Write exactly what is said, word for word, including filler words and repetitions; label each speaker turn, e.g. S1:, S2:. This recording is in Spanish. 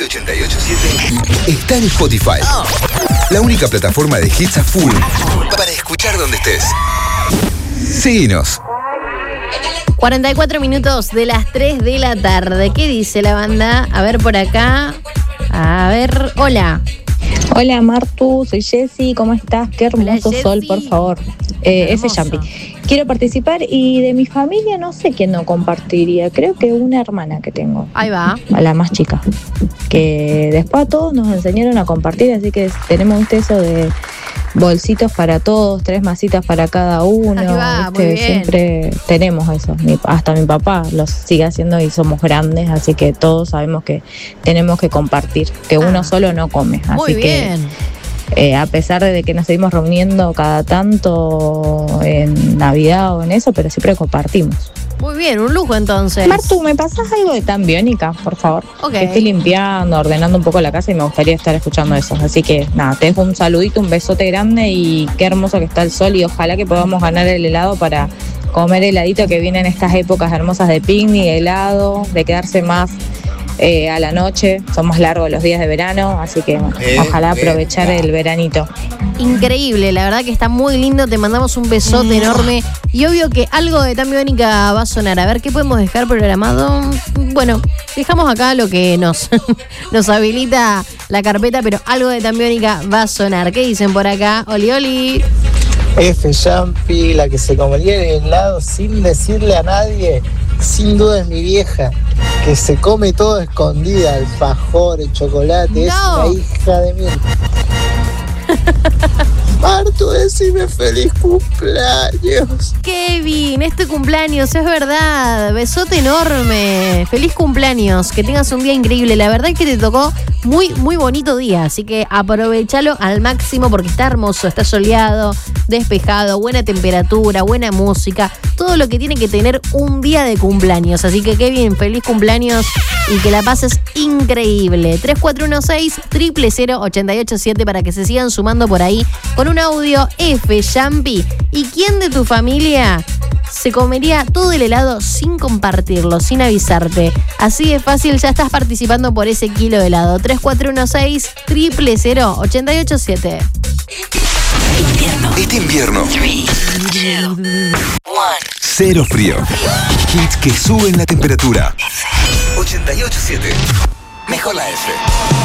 S1: ochenta y ocho punto siete está en Spotify. La única plataforma de hits a full para escuchar donde estés. Síguenos.
S2: cuarenta y cuatro minutos de las tres de la tarde. ¿Qué dice la banda? A ver por acá. A ver, hola.
S3: Hola Martu, soy Jessy, ¿cómo estás? Qué hermoso
S2: Hola,
S3: sol,
S2: Jessy.
S3: por favor. Eh, F.
S2: Hermoso.
S3: Champi. Quiero participar y de mi familia no sé quién no compartiría. Creo que una hermana que tengo,
S2: Ahí va.
S3: a la más chica. Que después a todos nos enseñaron a compartir, así que tenemos ¿viste? Eso de bolsitos para todos, tres masitas para cada uno.
S2: Ahí va,
S3: ¿viste?
S2: muy bien.
S3: Siempre tenemos eso. Mi- hasta mi papá lo sigue haciendo y somos grandes, así que todos sabemos que tenemos que compartir, que uno
S2: Ah.
S3: solo no come. Así
S2: Muy
S3: que
S2: bien.
S3: eh, a pesar de que nos seguimos reuniendo cada tanto en Navidad o en eso, pero siempre compartimos.
S2: Muy bien, un lujo entonces.
S3: Martu, ¿me pasas algo de Tan Biónica, por favor?
S2: Ok.
S3: Que estoy limpiando, ordenando un poco la casa y me gustaría estar escuchando eso. Así que nada, te dejo un saludito, un besote grande y qué hermoso que está el sol y ojalá que podamos ganar el helado para comer heladito que vienen estas épocas hermosas de picnic, helado, de quedarse más eh, a la noche. Son más largos los días de verano, así que bueno,
S1: Eh,
S3: ojalá
S1: eh,
S3: aprovechar el veranito.
S2: Increíble, la verdad que está muy lindo. Te mandamos un besote enorme. Y obvio que algo de Tan Biónica va a sonar. A ver, ¿qué podemos dejar programado? Bueno, dejamos acá lo que nos, nos habilita la carpeta, pero algo de Tan Biónica va a sonar. ¿Qué dicen por acá? Oli, oli.
S4: F. Champi, la que se comería el helado sin decirle a nadie, sin duda es mi vieja, que se come todo escondida, alfajor, el chocolate, es
S2: No.
S4: una hija de mil. Martu, decime feliz cumpleaños.
S2: Kevin, es tu cumpleaños, es verdad. Besote enorme. Feliz cumpleaños. Que tengas un día increíble. La verdad es que te tocó muy, muy bonito día. Así que aprovechalo al máximo porque está hermoso, está soleado, despejado, buena temperatura, buena música. Todo lo que tiene que tener un día de cumpleaños. Así que Kevin, feliz cumpleaños y que la pases increíble. tres cuatro uno seis, cero cero cero, ocho ocho siete para que se sigan sumando por ahí con un audio. F. Champi. ¿Y quién de tu familia se comería todo el helado sin compartirlo, sin avisarte? Así de fácil, ya estás participando por ese kilo de helado. tres cuatro uno seis, cero cero cero, ocho ocho siete.
S1: Este invierno. Cero frío. Hits que suben la temperatura. ochenta y ocho punto siete. Mejor la F.